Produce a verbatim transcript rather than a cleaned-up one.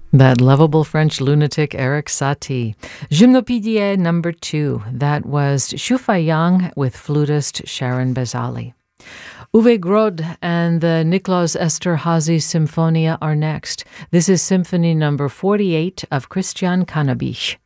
That lovable French lunatic Eric Satie. Gymnopédie number two. That was Shufayang with flutist Sharon Bezali. Uwe Grod and the Niklaus Esterházy Symphonia are next. This is Symphony number forty-eight of Christian Cannabich.